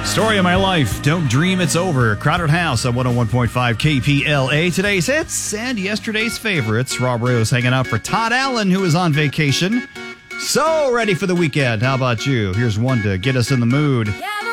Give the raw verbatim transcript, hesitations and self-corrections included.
Story of my life. Don't dream it's over. Crowded House on one oh one point five K P L A. Today's hits and yesterday's favorites. Rob Rose hanging out for Todd Allen, who is on vacation. So ready for the weekend. How about you? Here's one to get us in the mood. Yeah.